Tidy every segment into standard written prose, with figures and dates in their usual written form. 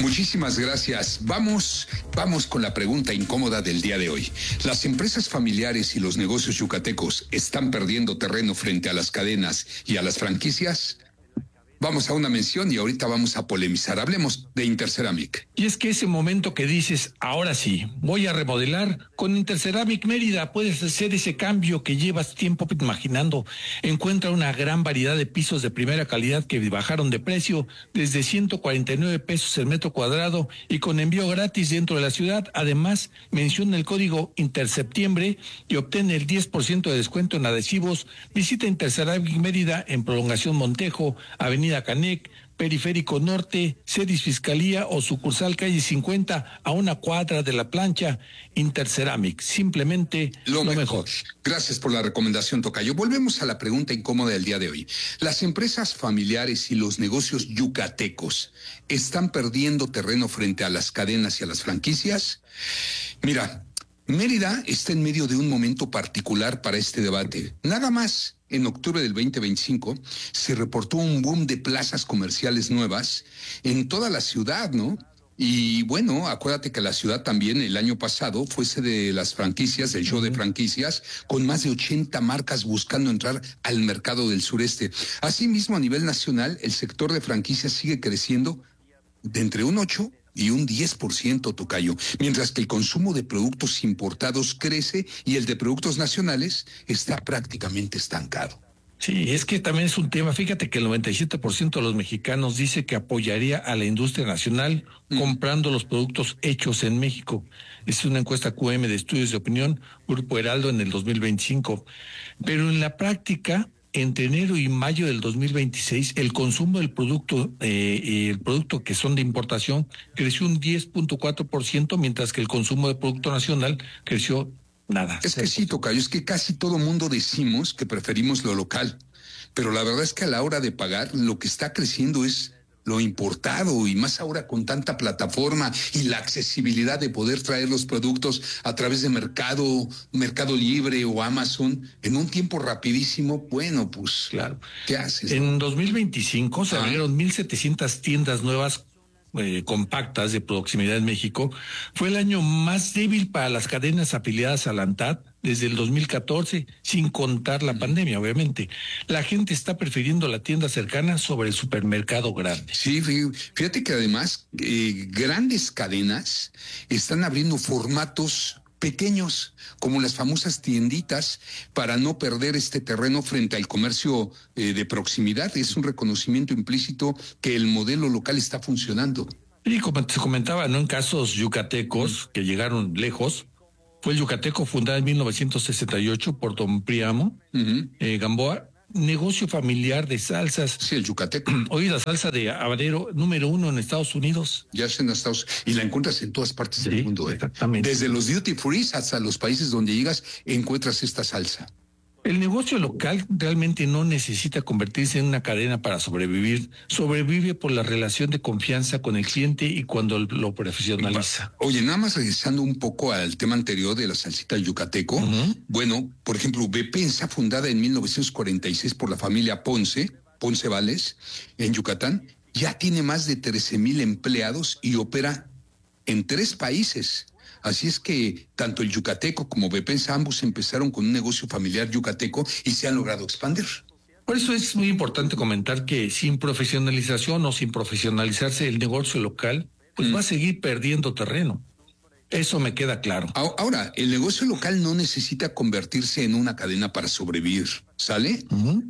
Muchísimas gracias. Vamos con la pregunta incómoda del día de hoy. ¿Las empresas familiares y los negocios yucatecos están perdiendo terreno frente a las cadenas y a las franquicias? Vamos a una mención y ahorita vamos a polemizar. Hablemos de Interceramic. Y es que ese momento que dices, ahora sí, voy a remodelar, con Interceramic Mérida puedes hacer ese cambio que llevas tiempo imaginando. Encuentra una gran variedad de pisos de primera calidad que bajaron de precio desde 149 pesos el metro cuadrado y con envío gratis dentro de la ciudad. Además, menciona el código Interseptiembre y obtén el 10% de descuento en adhesivos. Visita Interceramic Mérida en Prolongación Montejo, Avenida Canec, Periférico Norte, Cedis Fiscalía o sucursal calle 50 a una cuadra de la plancha. Interceramic, simplemente lo mejor. Gracias por la recomendación, tocayo. Volvemos a la pregunta incómoda del día de hoy. ¿Las empresas familiares y los negocios yucatecos están perdiendo terreno frente a las cadenas y a las franquicias? Mira, Mérida está en medio de un momento particular para este debate. Nada más. En octubre del 2025 se reportó un boom de plazas comerciales nuevas en toda la ciudad, ¿no? Y bueno, acuérdate que la ciudad también el año pasado fue sede de las franquicias, del show de franquicias, con más de 80 marcas buscando entrar al mercado del sureste. Asimismo, a nivel nacional, el sector de franquicias sigue creciendo de entre un 8 y un 10%, tocayo, mientras que el consumo de productos importados crece y el de productos nacionales está prácticamente estancado. Sí, es que también es un tema. Fíjate que el 97% de los mexicanos dice que apoyaría a la industria nacional comprando los productos hechos en México. Es una encuesta QM de Estudios de Opinión, Grupo Heraldo, en el 2025. Pero en la práctica, entre enero y mayo del 2026, el consumo del producto, el producto que son de importación, creció un 10.4%, mientras que el consumo de producto nacional creció nada. Es que sí, tocayo, es que casi todo mundo decimos que preferimos lo local, pero la verdad es que a la hora de pagar, lo que está creciendo es lo importado, y más ahora con tanta plataforma y la accesibilidad de poder traer los productos a través de Mercado Libre o Amazon en un tiempo rapidísimo. Bueno, pues Claro. ¿qué haces? En 2025 se abrieron 1,700 tiendas nuevas compactas de proximidad en México. Fue el año más débil para las cadenas afiliadas a la ANTAD desde el 2014, sin contar la pandemia, obviamente. La gente está prefiriendo la tienda cercana sobre el supermercado grande. Sí, fíjate que además grandes cadenas están abriendo formatos pequeños, como las famosas tienditas, para no perder este terreno frente al comercio de proximidad. Es un reconocimiento implícito que el modelo local está funcionando. Y como se comentaba, ¿no? En casos yucatecos que llegaron lejos, fue el Yucateco, fundado en 1968 por don Príamo Gamboa, negocio familiar de salsas. Sí, el yucateco. Hoy la salsa de habanero número 1 en Estados Unidos. Ya está en Estados Unidos y la encuentras en todas partes del mundo. Exactamente. Desde los duty free hasta los países donde llegas, encuentras esta salsa. El negocio local realmente no necesita convertirse en una cadena para sobrevivir. Sobrevive por la relación de confianza con el cliente y cuando lo profesionaliza. Oye, nada más regresando un poco al tema anterior de la salsita yucateco. Bueno, por ejemplo, Bepensa, fundada en 1946 por la familia Ponce Vales, en Yucatán, ya tiene más de 13,000 empleados y opera en 3 países. Así es que tanto el yucateco como Bepensa, ambos empezaron con un negocio familiar yucateco y se han logrado expandir. Por eso es muy importante comentar que sin profesionalización o sin profesionalizarse el negocio local, pues va a seguir perdiendo terreno. Eso me queda claro. Ahora, el negocio local no necesita convertirse en una cadena para sobrevivir, ¿sale?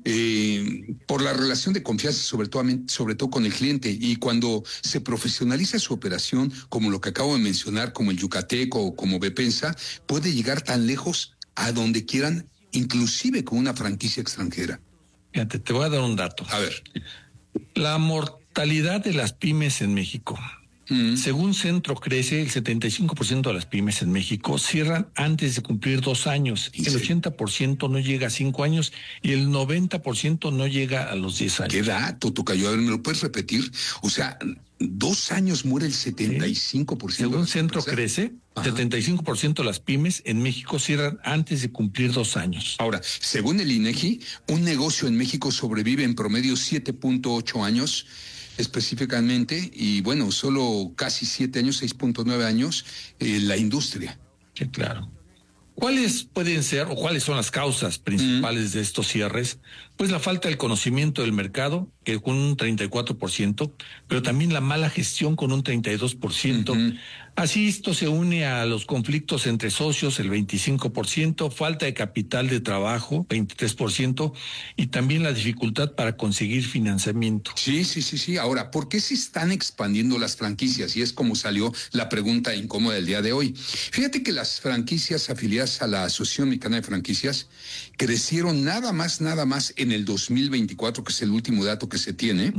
Por la relación de confianza, sobre todo con el cliente. Y cuando se profesionaliza su operación, como lo que acabo de mencionar, como el Yucateco o como Bepensa, puede llegar tan lejos a donde quieran, inclusive con una franquicia extranjera. Fíjate, te voy a dar un dato. A ver. La mortalidad de las pymes en México. Según Centro Crece, el 75% de las pymes en México cierran antes de cumplir 2 años. El 80% no llega a 5 años y el 90% no llega a los 10 años. ¿Qué dato, tocayo? A ver, ¿me lo puedes repetir? O sea, 2 años muere el 75%. Según Centro Crece, 75% de las pymes en México cierran antes de cumplir 2 años. Ahora, según el INEGI, un negocio en México sobrevive en promedio 7.8 años específicamente, y bueno, solo casi 7 años, 6.9 años, la industria. Sí, claro. ¿Cuáles pueden ser o cuáles son las causas principales de estos cierres? Pues la falta del conocimiento del mercado, que con un 34%, pero también la mala gestión con un 32%. Así esto se une a los conflictos entre socios, el 25%, falta de capital de trabajo, 23%, y también la dificultad para conseguir financiamiento. Sí. Ahora, ¿por qué se están expandiendo las franquicias? Y es como salió la pregunta incómoda del día de hoy. Fíjate que las franquicias afiliadas a la Asociación Mexicana de Franquicias crecieron nada más en el 2024, que es el último dato que se tiene,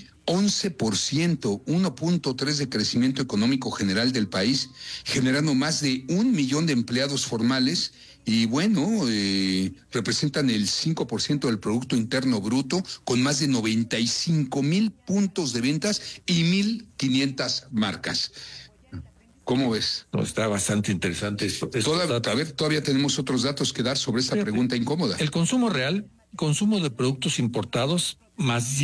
11%, 1.3 de crecimiento económico general del país, generando más de 1 millón de empleados formales y bueno, representan el 5% del Producto Interno Bruto, con más de 95,000 puntos de ventas y 1,500 marcas. ¿Cómo ves? No, está bastante interesante esto. Todavía tenemos otros datos que dar sobre esta pregunta incómoda. El consumo real, consumo de productos importados, más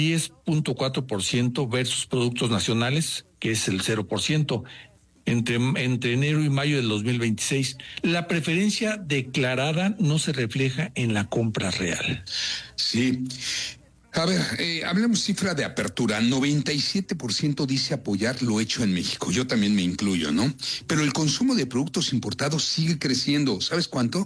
10.4% versus productos nacionales, que es el 0%, entre enero y mayo del 2026. La preferencia declarada no se refleja en la compra real. Sí. A ver, hablemos cifra de apertura. 97% dice apoyar lo hecho en México. Yo también me incluyo, ¿no? Pero el consumo de productos importados sigue creciendo. ¿Sabes cuánto?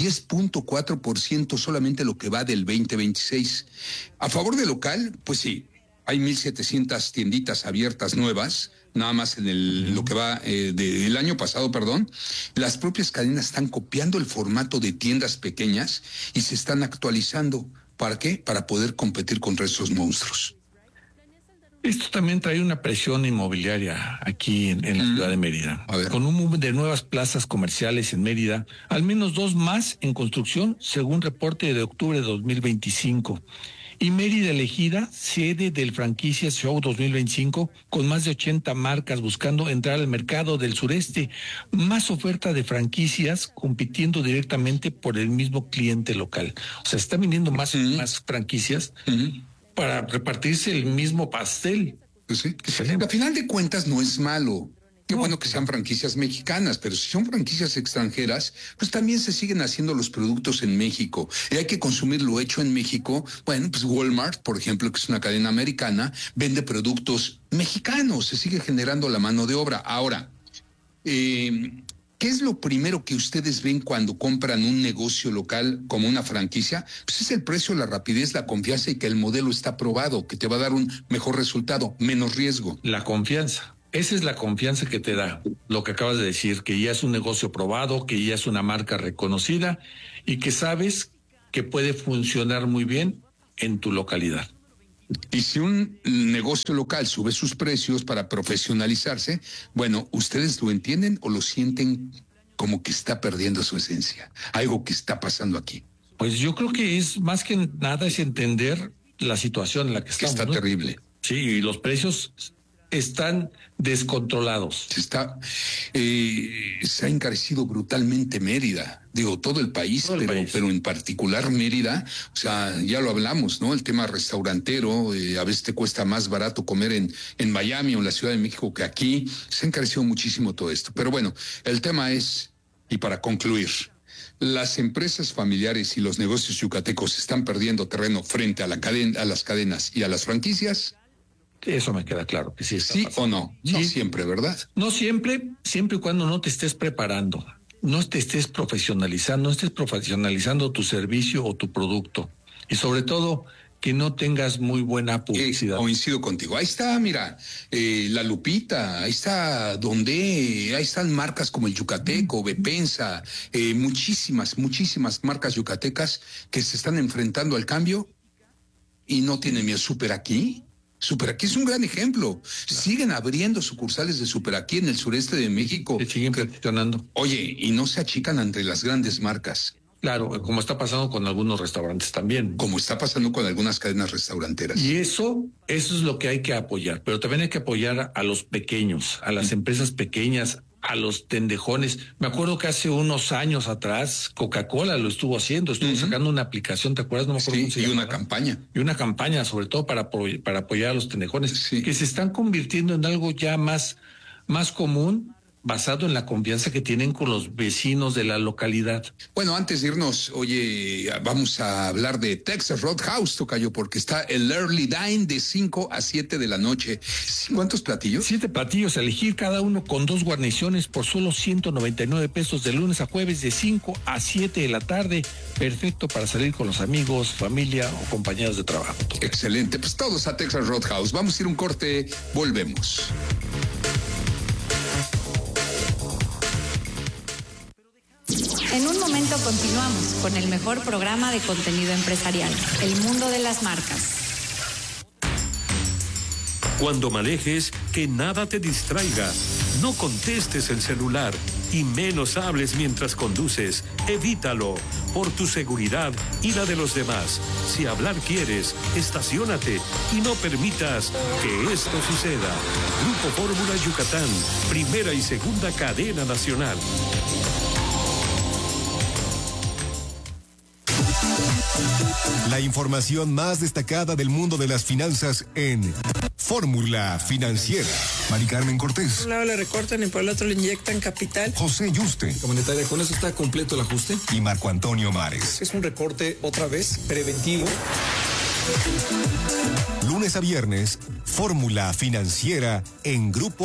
10.4% solamente lo que va del 2026. A favor de local, pues sí, hay 1,700 tienditas abiertas nuevas, nada más en lo que va del año pasado, perdón. Las propias cadenas están copiando el formato de tiendas pequeñas y se están actualizando. ¿Para qué? Para poder competir contra esos monstruos. Esto también trae una presión inmobiliaria aquí en la ciudad de Mérida. Con un boom de nuevas plazas comerciales en Mérida, al menos 2 más en construcción, según reporte de octubre de 2025. Y Mérida elegida sede del Franquicia Show 2025, con más de 80 marcas buscando entrar al mercado del sureste. Más oferta de franquicias compitiendo directamente por el mismo cliente local. O sea, está viniendo más franquicias para repartirse el mismo pastel. Pues sí. A final de cuentas no es malo. Qué bueno que sean franquicias mexicanas, pero si son franquicias extranjeras, pues también se siguen haciendo los productos en México. Y hay que consumir lo hecho en México. Bueno, pues Walmart, por ejemplo, que es una cadena americana, vende productos mexicanos. Se sigue generando la mano de obra. Ahora, ¿qué es lo primero que ustedes ven cuando compran un negocio local como una franquicia? Pues es el precio, la rapidez, la confianza y que el modelo está probado, que te va a dar un mejor resultado, menos riesgo. La confianza. Esa es la confianza que te da lo que acabas de decir, que ya es un negocio probado, que ya es una marca reconocida y que sabes que puede funcionar muy bien en tu localidad. Y si un negocio local sube sus precios para profesionalizarse, bueno, ¿ustedes lo entienden o lo sienten como que está perdiendo su esencia? Algo que está pasando aquí. Pues yo creo que es más que nada es entender la situación en la que estamos. Que está terrible. Sí, y los precios están descontrolados. Se ha encarecido brutalmente Mérida. Digo, todo el país, pero en particular Mérida, o sea, ya lo hablamos, ¿no? El tema restaurantero, a veces te cuesta más barato comer en Miami o en la Ciudad de México que aquí. Se ha encarecido muchísimo todo esto. Pero bueno, el tema es, y para concluir, las empresas familiares y los negocios yucatecos están perdiendo terreno frente a las cadenas y a las franquicias. Eso me queda claro que sí. ¿Sí o no? Sí. No siempre, ¿verdad? No siempre, siempre y cuando no te estés preparando, no te estés profesionalizando, no estés profesionalizando tu servicio o tu producto. Y sobre todo, que no tengas muy buena publicidad. Coincido contigo. Ahí está, mira, La Lupita, ahí está ahí están marcas como el Yucateco, Bepensa, muchísimas marcas yucatecas que se están enfrentando al cambio y no tienen miedo. Super Aquí es un gran ejemplo. Claro. Siguen abriendo sucursales de Super Aquí en el sureste de México. Se siguen perfeccionando. Oye, y no se achican entre las grandes marcas. Claro, como está pasando con algunos restaurantes también. Como está pasando con algunas cadenas restauranteras. Y eso es lo que hay que apoyar. Pero también hay que apoyar a los pequeños, a las empresas pequeñas, a los tendejones. Me acuerdo que hace unos años atrás Coca-Cola lo estuvo haciendo, estuvo sacando una aplicación, ¿te acuerdas? No me acuerdo cómo se llamaba. Una campaña. Y una campaña, sobre todo para apoyar a los tendejones, que se están convirtiendo en algo ya más común, basado en la confianza que tienen con los vecinos de la localidad. Bueno, antes de irnos, oye, vamos a hablar de Texas Roadhouse, tocayo, porque está el Early Dine de 5 a 7 de la noche. ¿Cuántos platillos? 7 platillos a elegir, cada uno con 2 guarniciones por solo 199 pesos de lunes a jueves de 5 a 7 de la tarde. Perfecto para salir con los amigos, familia o compañeros de trabajo. Excelente, pues todos a Texas Roadhouse. Vamos a ir un corte, volvemos. En un momento continuamos con el mejor programa de contenido empresarial, El Mundo de las Marcas. Cuando manejes, que nada te distraiga. No contestes el celular y menos hables mientras conduces. Evítalo, por tu seguridad y la de los demás. Si hablar quieres, estaciónate y no permitas que esto suceda. Grupo Fórmula Yucatán, primera y segunda cadena nacional. La información más destacada del mundo de las finanzas en Fórmula Financiera. Mari Carmen Cortés. Por un lado le recortan y por el otro le inyectan capital. José Yuste. Monetaria, ¿con eso está completo el ajuste? Y Marco Antonio Mares. Es un recorte otra vez preventivo. Lunes a viernes, Fórmula Financiera en Grupo